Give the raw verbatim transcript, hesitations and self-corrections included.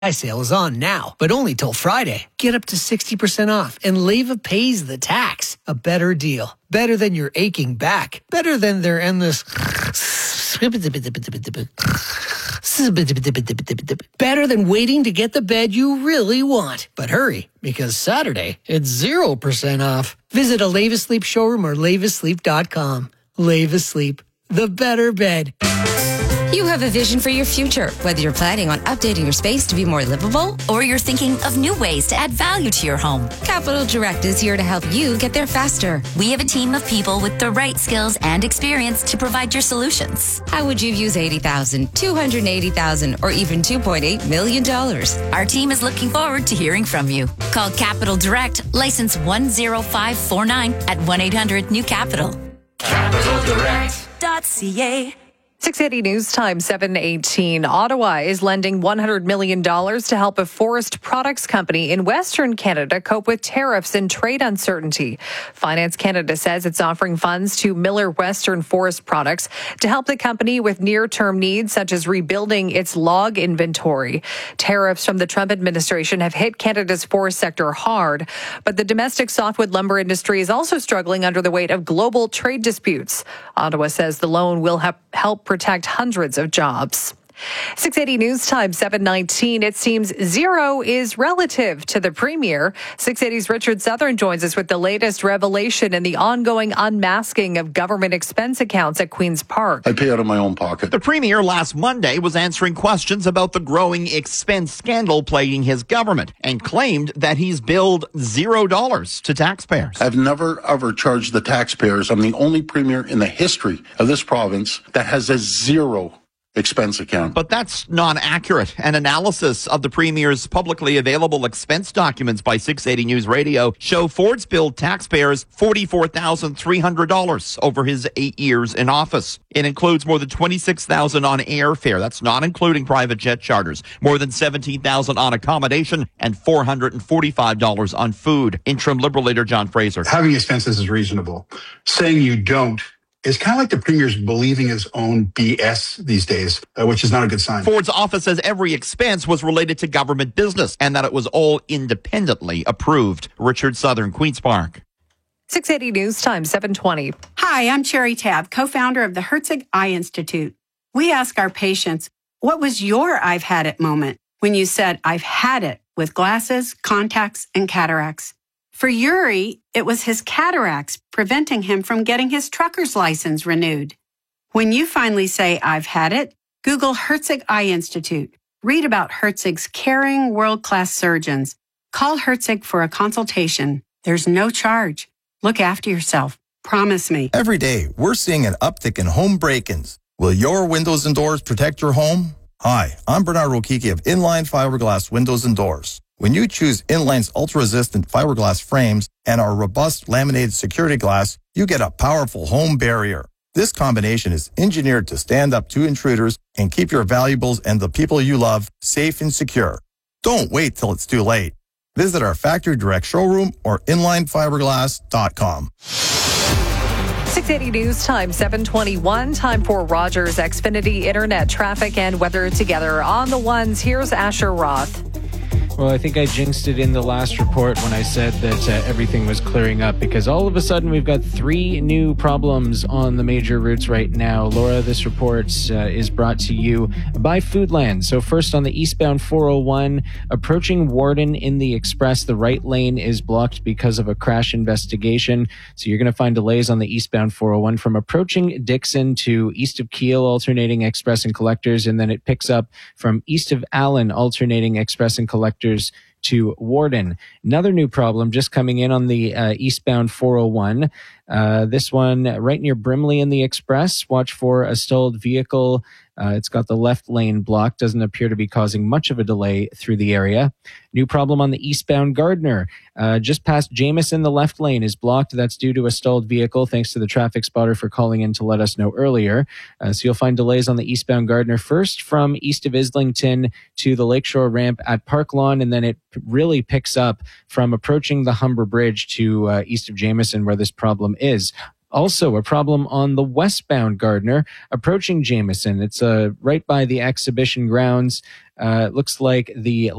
sale is on now, but only till Friday. Get up to sixty percent off and Leva pays the tax. A better deal. Better than your aching back. Better than their endless... Better than waiting to get the bed you really want. But hurry, because Saturday, it's zero percent off. Visit a Leva Sleep showroom or leva sleep dot com. Leva Sleep, the better bed. You have a vision for your future, whether you're planning on updating your space to be more livable or you're thinking of new ways to add value to your home. Capital Direct is here to help you get there faster. We have a team of people with the right skills and experience to provide your solutions. How would you use eighty thousand dollars, two hundred eighty thousand dollars, or even two point eight million dollars? Our team is looking forward to hearing from you. Call Capital Direct, license one zero five four nine at one eight hundred new capital. capital direct dot c a six eighty News Time, seven eighteen. Ottawa is lending one hundred million dollars to help a forest products company in Western Canada cope with tariffs and trade uncertainty. Finance Canada says it's offering funds to Miller Western Forest Products to help the company with near-term needs such as rebuilding its log inventory. Tariffs from the Trump administration have hit Canada's forest sector hard, but the domestic softwood lumber industry is also struggling under the weight of global trade disputes. Ottawa says the loan will ha- help protect hundreds of jobs. six eighty News Time, seven nineteen. It seems zero is relative to the Premier. six eighty's Richard Southern joins us with the latest revelation in the ongoing unmasking of government expense accounts at Queen's Park. I pay out of my own pocket. The Premier last Monday was answering questions about the growing expense scandal plaguing his government and claimed that he's billed zero dollars to taxpayers. I've never, ever charged the taxpayers. I'm the only Premier in the history of this province that has a zero expense account. But that's not accurate. An analysis of the Premier's publicly available expense documents by six eighty News Radio show Ford's billed taxpayers forty-four thousand three hundred dollars over his eight years in office. It includes more than twenty-six thousand dollars on airfare. That's not including private jet charters. More than seventeen thousand dollars on accommodation and four hundred forty-five dollars on food. Interim Liberal leader John Fraser. Having expenses is reasonable. Saying you don't is kind of like the Premier's believing his own B S these days, uh, which is not a good sign. Ford's office says every expense was related to government business and that it was all independently approved. Richard Southern, Queen's Park. six eighty News Time, seven twenty. Hi, I'm Cherry Tabb, co-founder of the Herzig Eye Institute. We ask our patients, what was your I've had it moment when you said, I've had it with glasses, contacts, and cataracts? For Yuri, it was his cataracts preventing him from getting his trucker's license renewed. When you finally say, I've had it, Google Herzig Eye Institute. Read about Herzig's caring, world-class surgeons. Call Herzig for a consultation. There's no charge. Look after yourself. Promise me. Every day, we're seeing an uptick in home break-ins. Will your windows and doors protect your home? Hi, I'm Bernard Rokiki of Inline Fiberglass Windows and Doors. When you choose Inline's ultra-resistant fiberglass frames and our robust laminated security glass, you get a powerful home barrier. This combination is engineered to stand up to intruders and keep your valuables and the people you love safe and secure. Don't wait till it's too late. Visit our factory direct showroom or inline fiberglass dot com. six eighty News Time, seven twenty-one. Time for Rogers Xfinity Internet traffic and weather together. On the ones, here's Asher Roth. Well, I think I jinxed it in the last report when I said that uh, everything was clearing up because all of a sudden we've got three new problems on the major routes right now. Laura, this report uh, is brought to you by Foodland. So first on the eastbound four oh one, approaching Warden in the Express, the right lane is blocked because of a crash investigation. So you're going to find delays on the eastbound four oh one from approaching Dixon to east of Kiel, alternating Express and Collectors, and then it picks up from east of Allen, alternating Express and Collectors to Warden. Another new problem just coming in on the uh, eastbound four oh one. Uh, this one right near Brimley in the Express. Watch for a stalled vehicle. Uh, it's got the left lane blocked. Doesn't appear to be causing much of a delay through the area. New problem on the eastbound Gardner. Uh, just past Jameson, the left lane is blocked. That's due to a stalled vehicle. Thanks to the traffic spotter for calling in to let us know earlier. Uh, so you'll find delays on the eastbound Gardner first from east of Islington to the Lakeshore ramp at Park Lawn, and then it really picks up from approaching the Humber Bridge to uh, east of Jameson where this problem is. Also, a problem on the westbound Gardner approaching Jameson. It's uh, right by the exhibition grounds. Uh, it looks like the